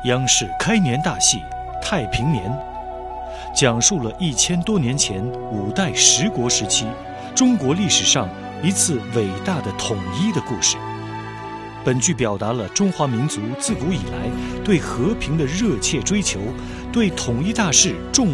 央视开年大戏《太平年》，讲述了1000多年前5代十国时期中国历史上一次伟大的统一的故事。本剧表达了中华民族自古以来对和平的热切追求，对统一大事重